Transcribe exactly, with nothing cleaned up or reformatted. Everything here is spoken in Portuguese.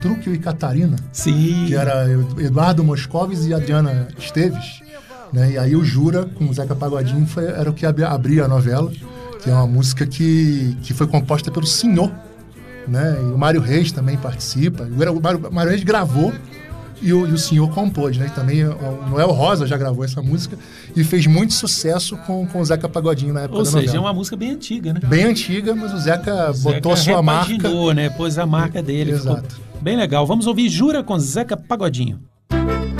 Trúquio e Catarina. Sim. Que era Eduardo Moscovis e Adriana Esteves. Né? E aí o Jura, com o Zeca Pagodinho, foi, era o que abria a novela, que é uma música que, que foi composta pelo Senhor. Né? E o Mário Reis também participa. O Mário, o Mário Reis gravou e o, e o Senhor compôs. Né? E também o Noel Rosa já gravou essa música e fez muito sucesso com, com o Zeca Pagodinho na época Ou da seja, novela. é uma música bem antiga, né? Bem antiga, mas o Zeca, O Zeca botou a sua marca. né? Pôs a marca dele. Exato. Ficou bem legal. Vamos ouvir Jura com Zeca Pagodinho.